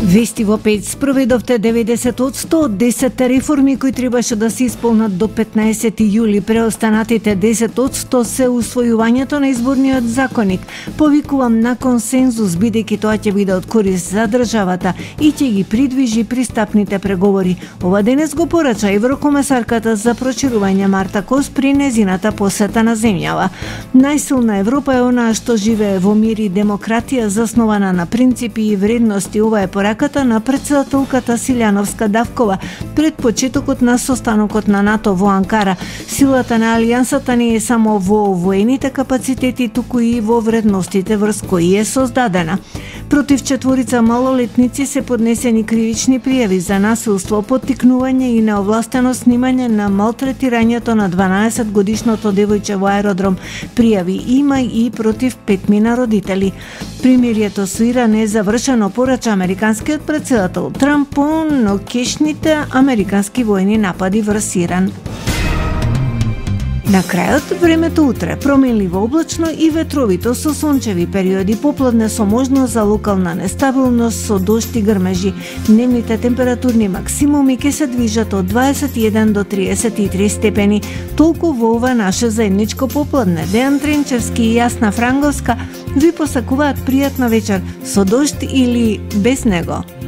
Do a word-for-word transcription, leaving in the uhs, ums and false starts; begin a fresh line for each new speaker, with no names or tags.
Вести во пет спроведовте деветдесет одсто од десет реформи кои требаше да се исполнат до петнаесети јули. Преостанатите десет одсто се усвојувањето на изборниот законник. Повикувам на консензус, бидејќи тоа ќе биде од корист за државата и ќе ги придвижи пристапните преговори. Ова денес го порача еврокомесарката за проширување Марта Кос при незината посета на земјава. Најсилна Европа е онаа што живее во мир и демократија, заснована на принципи и вредности. Ова е пораката на претседателката Силјановска Давкова пред почетокот на состанокот на НАТО во Анкара. Силата на алијансата не е само во воените капацитети, туку и во вредностите врз кои е создадена. Против четворица малолетници се поднесени кривични пријави за насилство, поттикнување и неовластено снимање на малтретирањето на дванаесет годишното девојче во аеродром. Пријави има и против петмина родители. Примирието со Иран е завршено, порача американскиот претседател Трамп по нокешните американски војни напади врз Иран. На крајот, времето утре променливо облачно и ветровито со сончеви периоди, попладне со можност за локална нестабилност со дожд и грмежи. Дневните температурни максимуми ќе се движат од дваесет и еден до триесет и три степени. Толку во ова наше заедничко попладне. Дејан Тренчевски и Јасна Франговска ви посакуваат пријатна вечер со дожд или без него.